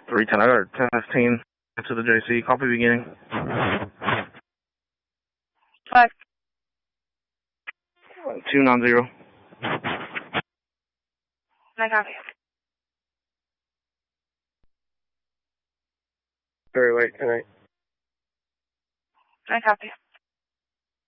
310, I got a 1015 to the JC. Copy beginning. 5. 290. 9 copy. Very late tonight. 9 copy.